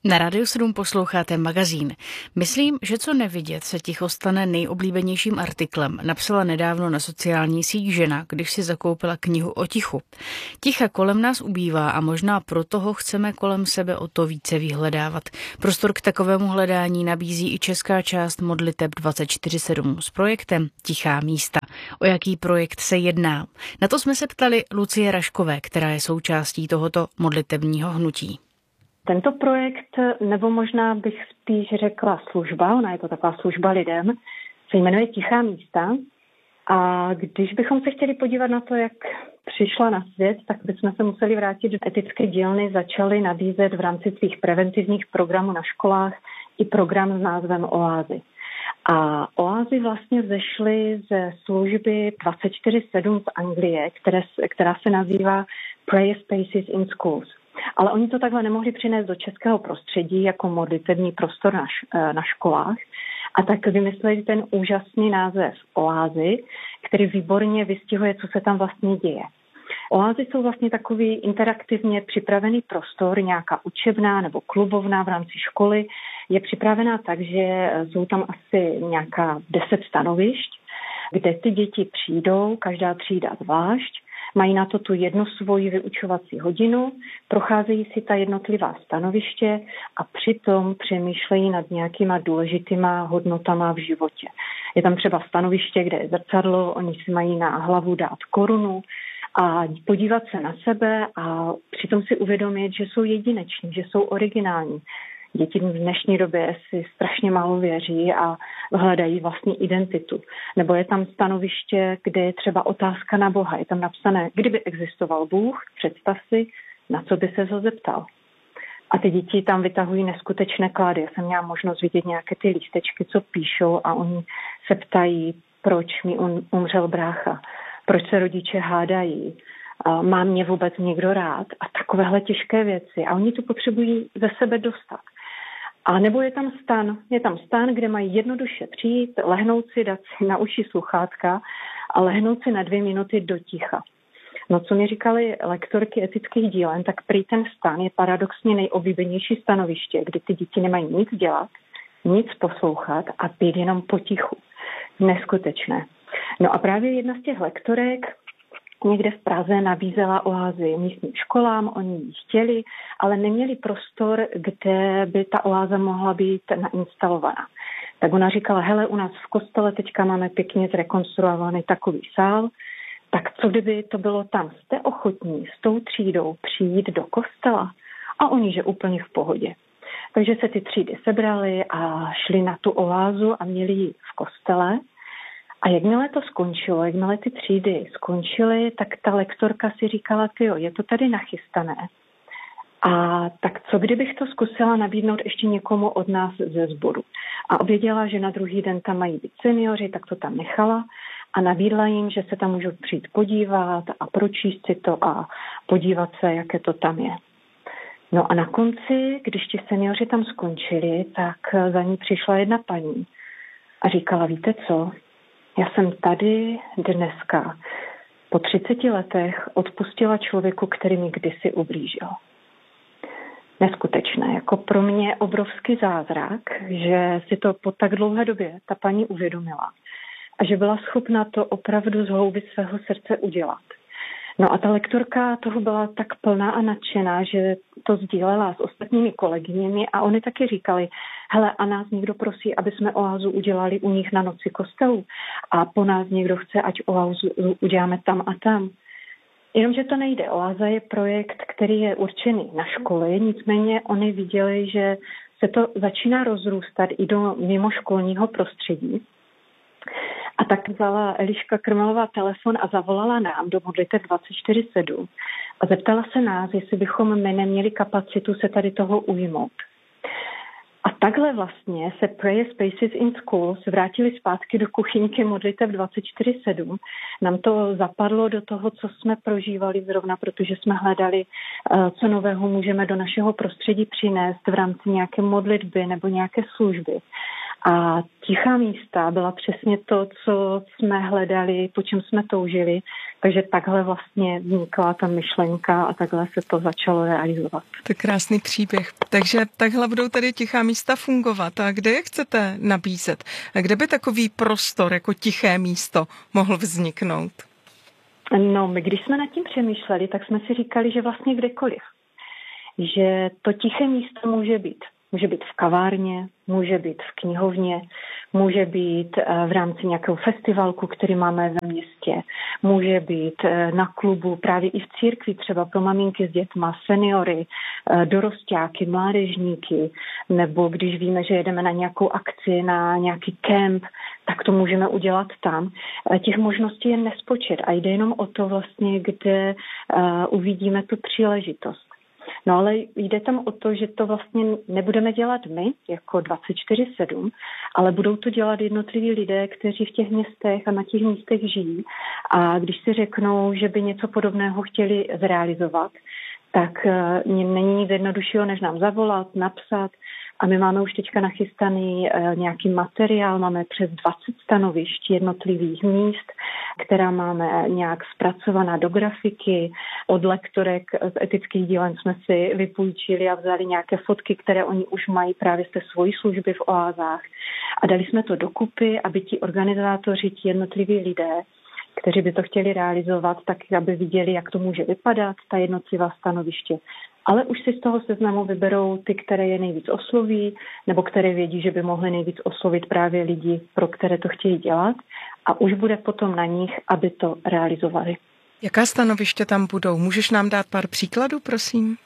Na Rádiu 7 posloucháte magazín. Myslím, že co nevidět se ticho stane nejoblíbenějším artiklem, napsala nedávno na sociální síť žena, když si zakoupila knihu o tichu. Ticha kolem nás ubývá a možná proto ho chceme kolem sebe o to více vyhledávat. Prostor k takovému hledání nabízí i česká část modliteb 24/7 s projektem Tichá místa. O jaký projekt se jedná? Na to jsme se ptali Lucie Raškové, která je součástí tohoto modlitebního hnutí. Tento projekt, nebo možná bych spíš řekla služba, ona je to taková služba lidem, se jmenuje Tichá místa. A když bychom se chtěli podívat na to, jak přišla na svět, tak bychom se museli vrátit do etické dílny, začaly nabízet v rámci svých preventivních programů na školách i program s názvem Oázy. A oázy vlastně vzešly ze služby 24/7 z Anglie, která se nazývá Prayer Spaces in Schools. Ale oni to takhle nemohli přinést do českého prostředí jako modlitební prostor na školách. A tak vymysleli ten úžasný název Oázy, který výborně vystihuje, co se tam vlastně děje. Oázy jsou vlastně takový interaktivně připravený prostor, nějaká učebná nebo klubovná v rámci školy. Je připravená tak, že jsou tam asi nějaká 10 stanovišť, kde ty děti přijdou, každá třída zvlášť, mají na to tu jednu svoji vyučovací hodinu, procházejí si ta jednotlivá stanoviště a přitom přemýšlejí nad nějakýma důležitýma hodnotama v životě. Je tam třeba stanoviště, kde je zrcadlo, oni si mají na hlavu dát korunu a podívat se na sebe a přitom si uvědomit, že jsou jedineční, že jsou originální. Děti v dnešní době si strašně málo věří a hledají vlastní identitu. Nebo je tam stanoviště, kde je třeba otázka na Boha. Je tam napsané, kdyby existoval Bůh, představ si, na co by se ho zeptal. A ty děti tam vytahují neskutečné klády. Já jsem měla možnost vidět nějaké ty lístečky, co píšou a oni se ptají, proč mi umřel brácha, proč se rodiče hádají, má mě vůbec někdo rád a takovéhle těžké věci. A oni to potřebují ze sebe dostat. A nebo je tam stan, kde mají jednoduše přijít, lehnout si, dát si na uši sluchátka a lehnout si na 2 minuty do ticha. No, co mi říkali lektorky etických dílen, tak prý ten stan je paradoxně nejoblíbenější stanoviště, kdy ty děti nemají nic dělat, nic poslouchat a být jenom potichu. Neskutečné. No a právě jedna z těch lektorek někde v Praze nabízela oázy místním školám, oni ji chtěli, ale neměli prostor, kde by ta oáza mohla být nainstalovaná. Tak ona říkala, hele, u nás v kostele teďka máme pěkně zrekonstruovaný takový sál, tak co kdyby to bylo tam? Jste ochotní s tou třídou přijít do kostela? A oni, že úplně v pohodě. Takže se ty třídy sebraly a šli na tu oázu a měli ji v kostele. A jakmile to skončilo, jakmile ty třídy skončily, tak ta lektorka si říkala, tyjo, je to tady nachystané. A tak co kdybych to zkusila nabídnout ještě někomu od nás ze sboru. A obvěděla, že na druhý den tam mají být seniori, tak to tam nechala a nabídla jim, že se tam můžou přijít podívat a pročíst si to a podívat se, jaké to tam je. No a na konci, když ti seniori tam skončili, tak za ní přišla jedna paní a říkala, víte co? Já jsem tady dneska po 30 letech odpustila člověku, který mi kdysi ublížil. Neskutečné, jako pro mě obrovský zázrak, že si to po tak dlouhé době ta paní uvědomila a že byla schopna to opravdu z hloubi svého srdce udělat. No a ta lektorka toho byla tak plná a nadšená, že to sdílela s ostatními kolegyněmi a oni taky říkali, hele, a nás někdo prosí, aby jsme oázu udělali u nich na noci kostelu a po nás někdo chce, ať oázu uděláme tam a tam. Jenomže to nejde. Oáza je projekt, který je určený na školy, nicméně oni viděli, že se to začíná rozrůstat i do mimoškolního prostředí. A tak vzala Eliška Krmelová telefon a zavolala nám do modliteb 24/7 a zeptala se nás, jestli bychom my neměli kapacitu se tady toho ujmout. A takhle vlastně se Prayer Spaces in Schools vrátili zpátky do kuchyňky modlitev 24/7. Nám to zapadlo do toho, co jsme prožívali zrovna, protože jsme hledali, co nového můžeme do našeho prostředí přinést v rámci nějaké modlitby nebo nějaké služby. A tichá místa byla přesně to, co jsme hledali, po čem jsme toužili. Takže takhle vlastně vznikla ta myšlenka a takhle se to začalo realizovat. To je krásný příběh. Takže takhle budou tady tichá místa fungovat. A kde je chcete nabízet? A kde by takový prostor jako tiché místo mohl vzniknout? No, my když jsme nad tím přemýšleli, tak jsme si říkali, že vlastně kdekoliv. Že to tiché místo může být. Může být v kavárně, může být v knihovně, může být v rámci nějakého festivalku, který máme ve městě, může být na klubu, právě i v církvi, třeba pro maminky s dětma, seniory, dorostáky, mládežníky, nebo když víme, že jedeme na nějakou akci, na nějaký kemp, tak to můžeme udělat tam. Těch možností je nespočet a jde jenom o to vlastně, kde uvidíme tu příležitost. No ale jde tam o to, že to vlastně nebudeme dělat my, jako 24/7, ale budou to dělat jednotliví lidé, kteří v těch městech a na těch místech žijí. A když si řeknou, že by něco podobného chtěli zrealizovat, tak není nic jednoduššího, než nám zavolat, napsat. A my máme už teďka nachystaný nějaký materiál, máme přes 20 stanovišť jednotlivých míst, která máme nějak zpracovaná do grafiky. Od lektorek z etických dílen jsme si vypůjčili a vzali nějaké fotky, které oni už mají právě z té svojí služby v oázách. A dali jsme to dokupy, aby ti organizátoři, ti jednotliví lidé, kteří by to chtěli realizovat, tak aby viděli, jak to může vypadat, ta jednotlivá stanoviště. Ale už si z toho seznamu vyberou ty, které je nejvíc osloví, nebo které vědí, že by mohly nejvíc oslovit právě lidi, pro které to chtějí dělat. A už bude potom na nich, aby to realizovali. Jaká stanoviště tam budou? Můžeš nám dát pár příkladů, prosím?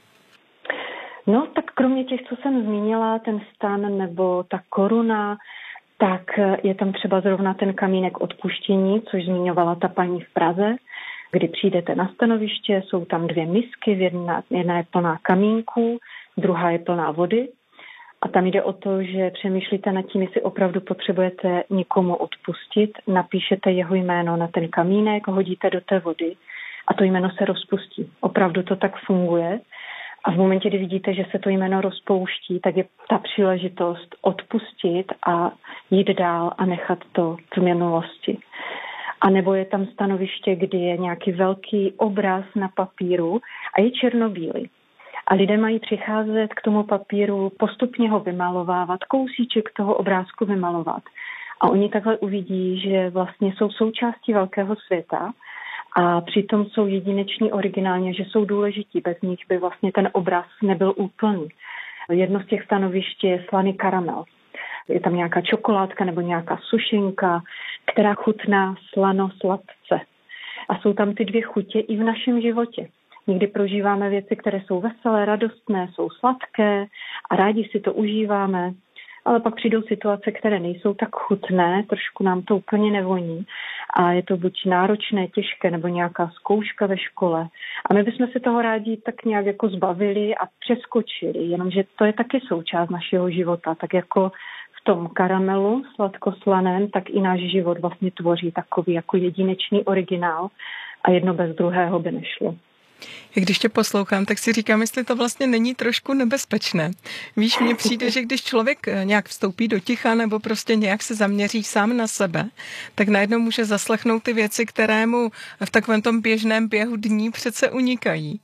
No, tak kromě těch, co jsem zmínila, ten stan nebo ta koruna, tak je tam třeba zrovna ten kamínek odpuštění, což zmiňovala ta paní v Praze. Kdy přijdete na stanoviště, jsou tam 2 misky, jedna je plná kamínků, druhá je plná vody. A tam jde o to, že přemýšlíte nad tím, jestli opravdu potřebujete někomu odpustit, napíšete jeho jméno na ten kamínek, hodíte do té vody a to jméno se rozpustí. Opravdu to tak funguje. A v momentě, kdy vidíte, že se to jméno rozpouští, tak je ta příležitost odpustit a jít dál a nechat to v minulosti. A nebo je tam stanoviště, kdy je nějaký velký obraz na papíru a je černobílý. A lidé mají přicházet k tomu papíru, postupně ho vymalovávat, kousíček toho obrázku vymalovat. A oni takhle uvidí, že vlastně jsou součástí velkého světa a přitom jsou jedineční originálně, že jsou důležití. Bez nich by vlastně ten obraz nebyl úplný. Jedno z těch stanovišť je slaný karamel. Je tam nějaká čokoládka nebo nějaká sušenka, která chutná slano-sladce. A jsou tam ty 2 chutě i v našem životě. Někdy prožíváme věci, které jsou veselé, radostné, jsou sladké a rádi si to užíváme, ale pak přijdou situace, které nejsou tak chutné, trošku nám to úplně nevoní a je to buď náročné, těžké nebo nějaká zkouška ve škole. A my bychom se toho rádi tak nějak jako zbavili a přeskočili, jenomže to je taky součást našeho života, tak jako v tom karamelu sladkoslaném, tak i náš život vlastně tvoří takový jako jedinečný originál a jedno bez druhého by nešlo. Když tě poslouchám, tak si říkám, jestli to vlastně není trošku nebezpečné. Víš, mně přijde, že když člověk nějak vstoupí do ticha nebo prostě nějak se zaměří sám na sebe, tak najednou může zaslechnout ty věci, které mu v takovém tom běžném běhu dní přece unikají.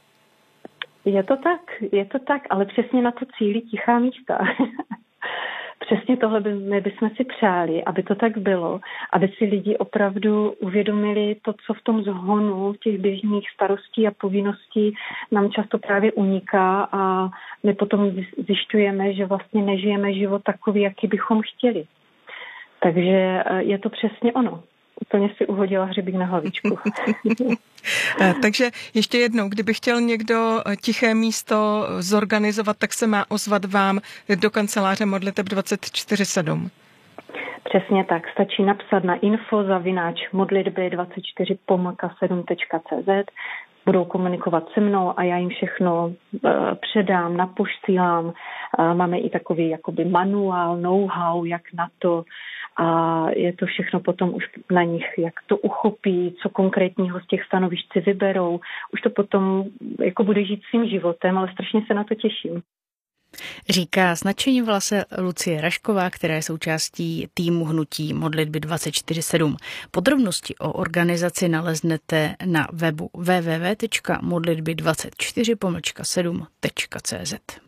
Je to tak, ale přesně na to cílí tichá místa. Přesně tohle my bychom si přáli, aby to tak bylo, aby si lidi opravdu uvědomili to, co v tom zhonu těch běžných starostí a povinností nám často právě uniká a my potom zjišťujeme, že vlastně nežijeme život takový, jaký bychom chtěli. Takže je to přesně ono. Úplně si uhodila hřebík na hlavičku. Takže ještě jednou, kdyby chtěl někdo tiché místo zorganizovat, tak se má ozvat vám do kanceláře Modliteb 24/7. Přesně tak. Stačí napsat na info@modlitby24-7.cz. Budou komunikovat se mnou a já jim všechno předám, napoštílám. Máme i takový jakoby manuál, know-how, jak na to. A je to všechno potom už na nich, jak to uchopí, co konkrétního z těch stanovišť si vyberou. Už to potom jako bude žít svým životem, ale strašně se na to těším. Říká s nadšením v hlase Lucie Rašková, která je součástí týmu hnutí Modlitby 24/7. Podrobnosti o organizaci naleznete na webu www.modlitby24/7.cz.